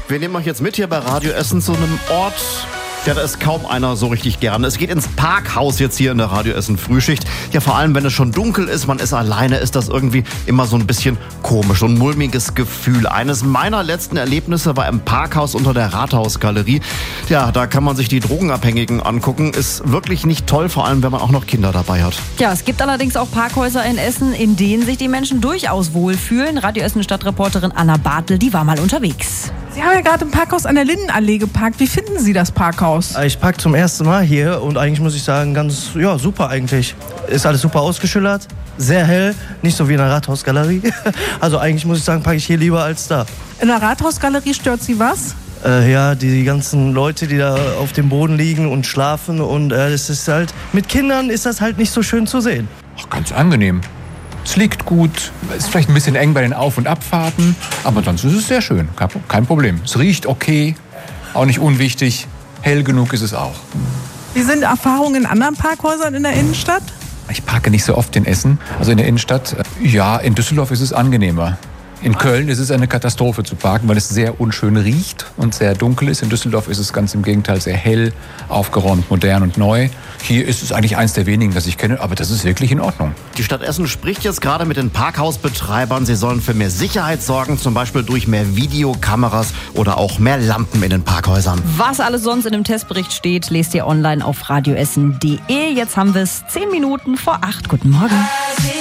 Wir nehmen euch jetzt mit hier bei Radio Essen zu einem Ort, ja, da ist kaum einer so richtig gerne. Es geht ins Parkhaus jetzt hier in der Radio Essen Frühschicht. Ja, vor allem, wenn es schon dunkel ist, man ist alleine, ist das irgendwie immer so ein bisschen komisch, so ein mulmiges Gefühl. Eines meiner letzten Erlebnisse war im Parkhaus unter der Rathausgalerie. Ja, da kann man sich die Drogenabhängigen angucken. Ist wirklich nicht toll, vor allem, wenn man auch noch Kinder dabei hat. Ja, es gibt allerdings auch Parkhäuser in Essen, in denen sich die Menschen durchaus wohlfühlen. Radio Essen Stadtreporterin Anna Bartel, die war mal unterwegs. Sie haben ja gerade im Parkhaus an der Lindenallee geparkt. Wie finden Sie das Parkhaus? Ich parke zum ersten Mal hier und eigentlich muss ich sagen, ganz super eigentlich. Ist alles super ausgeschildert, sehr hell, nicht so wie in der Rathausgalerie. Also eigentlich muss ich sagen, parke ich hier lieber als da. In der Rathausgalerie stört Sie was? Ja, die ganzen Leute, die da auf dem Boden liegen und schlafen und es ist halt, mit Kindern ist das halt nicht so schön zu sehen. Ach, ganz angenehm. Es liegt gut, ist vielleicht ein bisschen eng bei den Auf- und Abfahrten, aber ansonsten ist es sehr schön, kein Problem. Es riecht okay, auch nicht unwichtig, hell genug ist es auch. Wie sind Erfahrungen in anderen Parkhäusern in der Innenstadt? Ich parke nicht so oft in Essen, also in der Innenstadt. Ja, in Düsseldorf ist es angenehmer. In Köln ist es eine Katastrophe zu parken, weil es sehr unschön riecht und sehr dunkel ist. In Düsseldorf ist es ganz im Gegenteil sehr hell, aufgeräumt, modern und neu. Hier ist es eigentlich eins der wenigen, das ich kenne, aber das ist wirklich in Ordnung. Die Stadt Essen spricht jetzt gerade mit den Parkhausbetreibern. Sie sollen für mehr Sicherheit sorgen, zum Beispiel durch mehr Videokameras oder auch mehr Lampen in den Parkhäusern. Was alles sonst in dem Testbericht steht, lest ihr online auf radioessen.de. Jetzt haben wir es 10 Minuten vor 8. Guten Morgen.